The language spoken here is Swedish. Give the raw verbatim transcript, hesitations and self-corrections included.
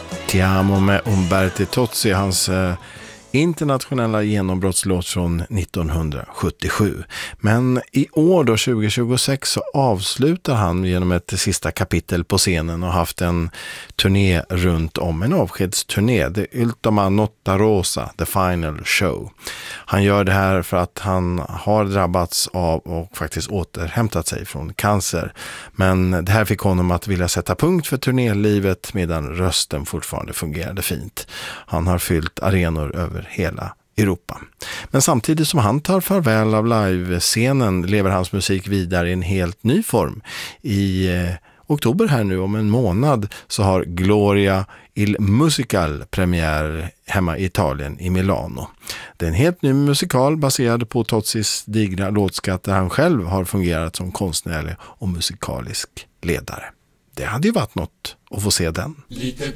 Ti amo med Umberto Tozzi, hans eh, internationella genombrottslåt från nittonhundrasjuttiosju. Men i år då, tjugo tjugosex, så avslutar han genom ett sista kapitel på scenen och haft en turné runt om, en avskedsturné, The Ultima Notte Rosa, The Final Show. Han gör det här för att han har drabbats av och faktiskt återhämtat sig från cancer. Men det här fick honom att vilja sätta punkt för turnélivet medan rösten fortfarande fungerade fint. Han har fyllt arenor över hela Europa. Men samtidigt som han tar farväl av livescenen lever hans musik vidare i en helt ny form. I eh, oktober här nu om en månad så har Gloria il Musical premiär hemma i Italien i Milano. Det är en helt ny musikal baserad på Tozzis digra låtskatt där han själv har fungerat som konstnärlig och musikalisk ledare. Det hade ju varit något att få se den.